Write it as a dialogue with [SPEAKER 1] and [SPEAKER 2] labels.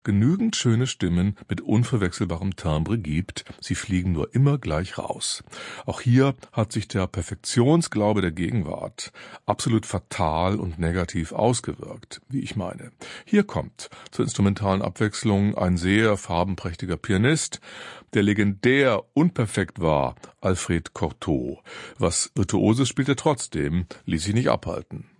[SPEAKER 1] genügend schöne Stimmen mit unverwechselbarem Timbre gibt, sie fliegen nur immer gleich raus. Auch hier hat sich der Perfektionsglaube der Gegenwart absolut fatal und negativ ausgewirkt, wie ich meine. Hier kommt zur instrumentalen Abwechslung ein sehr farbenprächtiger Pianist, der legendär unperfekt war, Alfred Cortot. Was Virtuoses spielt er trotzdem, ließ sich nicht abhalten.